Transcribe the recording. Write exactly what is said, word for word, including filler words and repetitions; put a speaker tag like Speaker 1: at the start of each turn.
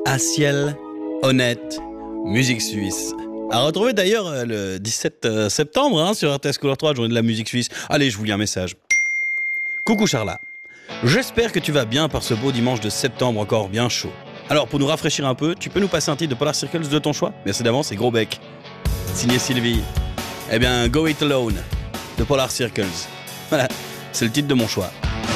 Speaker 1: À ciel honnête, musique suisse. À retrouver d'ailleurs euh, le dix-sept septembre hein, sur R T S Couleur trois, journée de la musique suisse. Allez, je vous lis un message. Coucou Charla, j'espère que tu vas bien par ce beau dimanche de septembre encore bien chaud. Alors pour nous rafraîchir un peu, tu peux nous passer un titre de Polar Circles de ton choix? Merci d'avance, c'est gros bec. Signé Sylvie. Eh bien, Go It Alone de Polar Circles. Voilà, c'est le titre de mon choix.